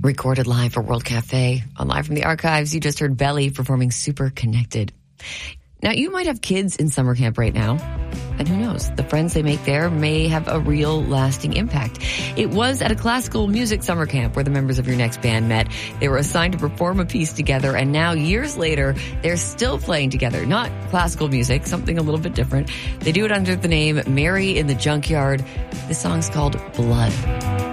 recorded live for World Cafe. On Live from the Archives, you just heard Belly performing Super Connected. Now, you might have kids in summer camp right now, and who knows, the friends they make there may have a real lasting impact. It was at a classical music summer camp where the members of your next band met. They were assigned to perform a piece together, and now, years later, they're still playing together. Not classical music, something a little bit different. They do it under the name Mary in the Junkyard. This song's called Blood.